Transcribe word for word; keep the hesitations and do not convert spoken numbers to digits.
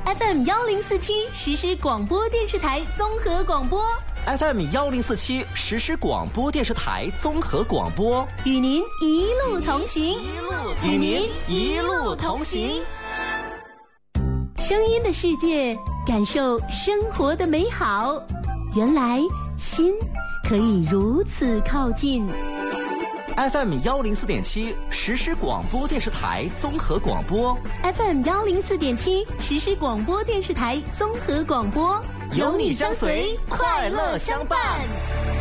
F M 幺零四七实时广播电视台综合广播 F M 幺零四七实时广播电视台综合广播， 与您一路同行， 与您一路同行。 声音的世界，感受生活的美好。原来心可以如此靠近。 F M 幺零四点七实时广播电视台综合广播 ，F M 幺零四点七实时广播电视台综合广播， 有你相随，快乐相伴。